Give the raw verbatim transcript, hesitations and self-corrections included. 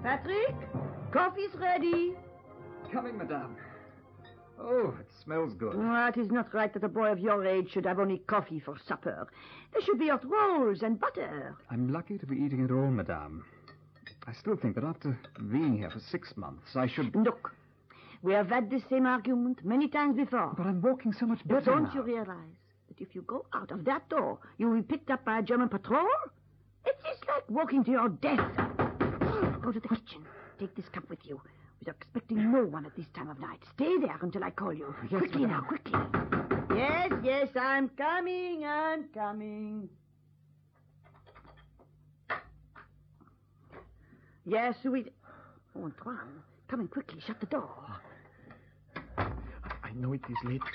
Patrick, coffee's ready. Coming, madame. Oh, it smells good. Oh, it is not right that a boy of your age should have only coffee for supper. There should be hot rolls and butter. I'm lucky to be eating it all, madame. I still think that after being here for six months, I should... Look, we have had this same argument many times before. But I'm walking so much better But don't now. you realize that if you go out of that door, you will be picked up by a German patrol? It is like walking to your death. Go to the kitchen. Take this cup with you. We are expecting no one at this time of night. Stay there until I call you. Yes, quickly madame. now, quickly. Yes, yes, I'm coming, I'm coming. Yes, we... Oh, Antoine, come in quickly. Shut the door. I know it is late.